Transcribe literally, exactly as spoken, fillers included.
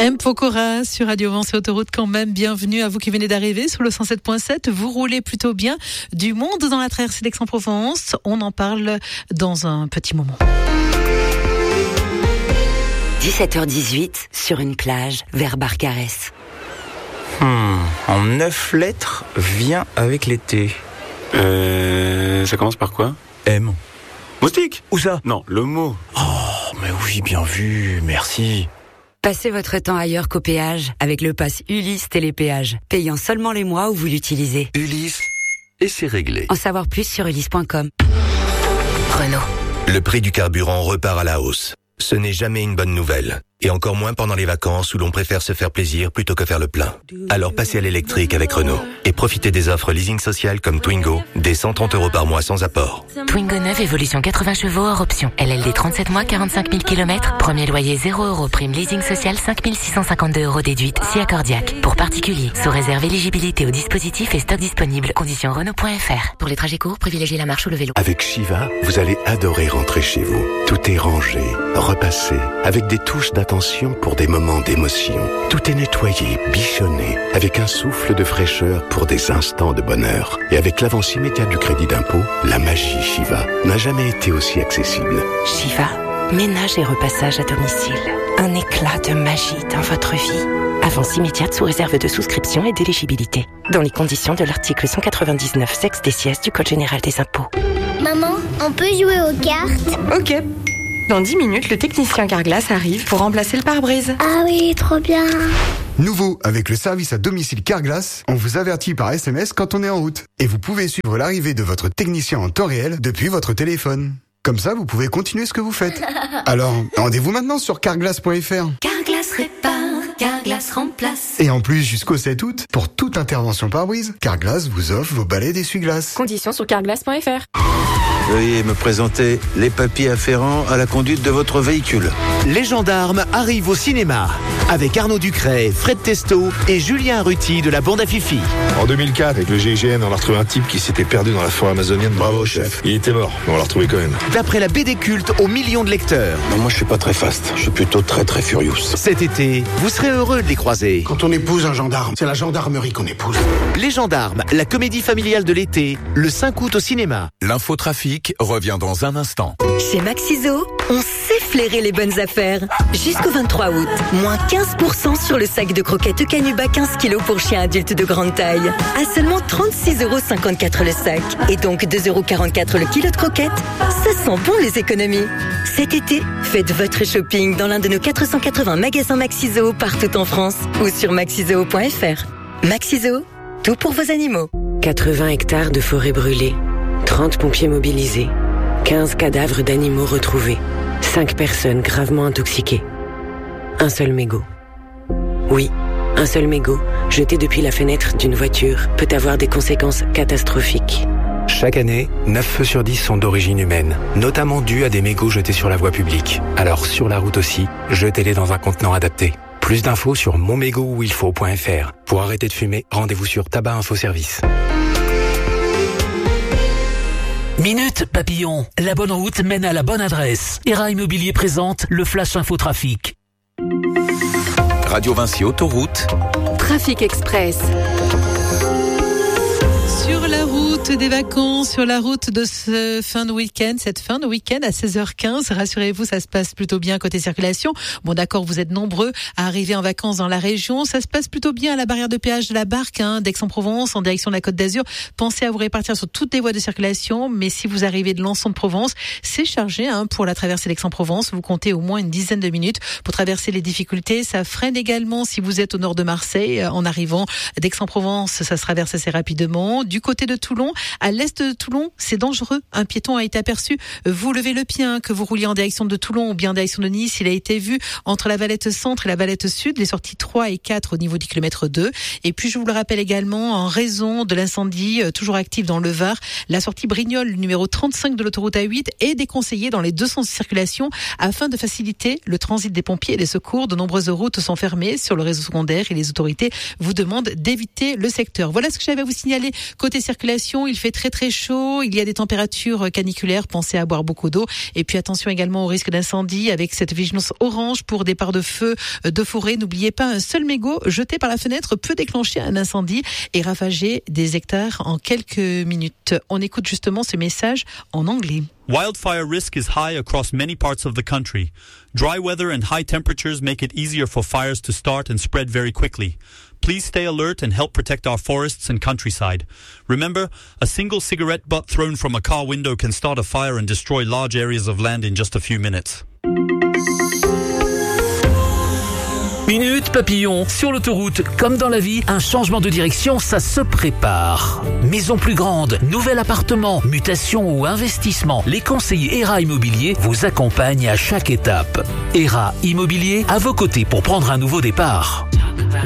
M. Pokora sur Radio Vence et Autoroute quand même. Bienvenue à vous qui venez d'arriver sur le cent sept point sept. Vous roulez plutôt bien. Du monde dans la traversée d'Aix-en-Provence. On en parle dans un petit moment. dix-sept heures dix-huit sur une plage vers Barcarès. Hmm, en neuf lettres, vient avec l'été. Euh, ça commence par quoi? M. Moustique? Où ça? Non, le mot. Oh, mais oui, bien vu, merci. Passez votre temps ailleurs qu'au péage avec le pass Ulysse Télépéage, payant seulement les mois où vous l'utilisez. Ulysse, et c'est réglé. En savoir plus sur ulysse point com. Renault. Le prix du carburant repart à la hausse. Ce n'est jamais une bonne nouvelle. Et encore moins pendant les vacances où l'on préfère se faire plaisir plutôt que faire le plein. Alors passez à l'électrique avec Renault. Et profitez des offres leasing social comme Twingo, dès cent trente euros par mois sans apport. Twingo neuf, évolution quatre-vingts chevaux hors option. L L D trente-sept mois, quarante-cinq mille kilomètres. Premier loyer zéro euros. Prime leasing social cinq mille six cent cinquante-deux euros déduite. Si accordiaque. Pour particuliers. Sous réserve éligibilité au dispositif et stock disponible. Conditions Renault point F R. Pour les trajets courts, privilégiez la marche ou le vélo. Avec Shiva, vous allez adorer rentrer chez vous. Tout est rangé, repassé, avec des touches d'attention pour des moments d'émotion. Tout est nettoyé, bichonné, avec un souffle de fraîcheur pour des instants de bonheur. Et avec l'avance immédiate du crédit d'impôt, la magie Shiva n'a jamais été aussi accessible. Shiva, ménage et repassage à domicile. Un éclat de magie dans votre vie. Avance immédiate sous réserve de souscription et d'éligibilité. Dans les conditions de l'article cent quatre-vingt-dix-neuf sexe des sièges du Code général des impôts. Maman, on peut jouer aux cartes? Ok. Dans dix minutes, le technicien Carglass arrive pour remplacer le pare-brise. Ah oui, trop bien. Nouveau, avec le service à domicile Carglass, on vous avertit par S M S quand on est en route. Et vous pouvez suivre l'arrivée de votre technicien en temps réel depuis votre téléphone. Comme ça, vous pouvez continuer ce que vous faites. Alors, rendez-vous maintenant sur carglass point F R. Carglass répare, Carglass remplace. Et en plus, jusqu'au sept août, pour toute intervention pare-brise, Carglass vous offre vos balais d'essuie-glace. Conditions sur carglass point F R. Veuillez me présenter les papiers afférents à la conduite de votre véhicule. Les gendarmes arrivent au cinéma avec Arnaud Ducret, Fred Testo et Julien Ruti de la bande à Fifi. En deux mille quatre, avec le G I G N, on a retrouvé un type qui s'était perdu dans la forêt amazonienne. Bravo, chef. Il était mort, mais on l'a retrouvé quand même. D'après la B D culte aux millions de lecteurs. Non, moi, je suis pas très fast. Je suis plutôt très très furious. Cet été, vous serez heureux de les croiser. Quand on épouse un gendarme, c'est la gendarmerie qu'on épouse. Les gendarmes, la comédie familiale de l'été, le cinq août au cinéma. L'infotrafic revient dans un instant. Chez Maxiso, on sait flairer les bonnes affaires. Jusqu'au vingt-trois août, moins quinze pour cent sur le sac de croquettes Canuba quinze kilos pour chiens adultes de grande taille. À seulement trente-six euros cinquante-quatre le sac. Et donc deux euros quarante-quatre le kilo de croquettes. Ça sent bon les économies. Cet été, faites votre shopping dans l'un de nos quatre cent quatre-vingts magasins Maxiso partout en France ou sur maxiso point F R. Maxiso, tout pour vos animaux. quatre-vingts hectares de forêt brûlée, trente pompiers mobilisés, quinze cadavres d'animaux retrouvés, cinq personnes gravement intoxiquées. Un seul mégot. Oui, un seul mégot, jeté depuis la fenêtre d'une voiture, peut avoir des conséquences catastrophiques. Chaque année, neuf feux sur dix sont d'origine humaine, notamment dus à des mégots jetés sur la voie publique. Alors sur la route aussi, jetez-les dans un contenant adapté. Plus d'infos sur mon mégot où il faut point F R. Pour arrêter de fumer, rendez-vous sur Tabac Info Service. Minute Papillon, la bonne route mène à la bonne adresse. Era Immobilier présente le Flash Infotrafic. Radio Vinci Autoroute. Trafic Express. Sur la route des vacances, sur la route de ce fin de week-end, cette fin de week-end à seize heures quinze, rassurez-vous, ça se passe plutôt bien côté circulation. Bon d'accord, vous êtes nombreux à arriver en vacances dans la région, ça se passe plutôt bien à la barrière de péage de la Barque, hein, d'Aix-en-Provence, en direction de la Côte d'Azur. Pensez à vous répartir sur toutes les voies de circulation, mais si vous arrivez de Lançon de Provence, c'est chargé hein, pour la traversée d'Aix-en-Provence. Vous comptez au moins une dizaine de minutes pour traverser les difficultés. Ça freine également si vous êtes au nord de Marseille. En arrivant d'Aix-en-Provence, ça se traverse assez rapidement. Du côté de Toulon, à l'est de Toulon, c'est dangereux. Un piéton a été aperçu. Vous levez le pied, hein, que vous rouliez en direction de Toulon ou bien en direction de Nice. Il a été vu entre la Valette Centre et la Valette Sud, les sorties trois et quatre au niveau du kilomètre deux. Et puis, je vous le rappelle également, en raison de l'incendie euh, toujours actif dans le Var, la sortie Brignoles, numéro trente-cinq de l'autoroute A huit, est déconseillée dans les deux sens de circulation afin de faciliter le transit des pompiers et des secours. De nombreuses routes sont fermées sur le réseau secondaire et les autorités vous demandent d'éviter le secteur. Voilà ce que j'avais à vous signaler côté circulation. circulation, il fait très très chaud, il y a des températures caniculaires, pensez à boire beaucoup d'eau. Et puis attention également au risque d'incendie avec cette vigilance orange pour départ de feu de forêt. N'oubliez pas, un seul mégot jeté par la fenêtre peut déclencher un incendie et ravager des hectares en quelques minutes. On écoute justement ce message en anglais. Wildfire risk is high across many parts of the country. Dry weather and high temperatures make it easier for fires to start and spread very quickly. Please stay alert and help protect our forests and countryside. Remember, a single cigarette butt thrown from a car window can start a fire and destroy large areas of land in just a few minutes. Minute Papillon. Sur l'autoroute, comme dans la vie, un changement de direction, ça se prépare. Maison plus grande, nouvel appartement, mutation ou investissement, les conseillers E R A Immobilier vous accompagnent à chaque étape. E R A Immobilier, à vos côtés pour prendre un nouveau départ.